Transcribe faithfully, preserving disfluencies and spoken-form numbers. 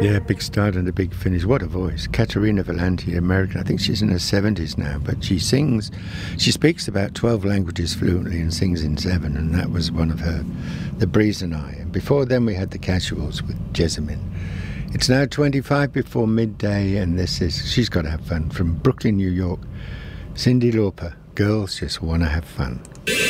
Yeah, big start and a big finish. What a voice. Caterina Valenti, American. I think she's in her seventies now, but she sings, she speaks about twelve languages fluently and sings in seven, and that was one of her, The Breeze and I. And before then we had The Casuals with Jessamine. It's now twenty-five before midday, and this is She's Gotta Have Fun from Brooklyn, New York. Cyndi Lauper, Girls Just Wanna Have Fun.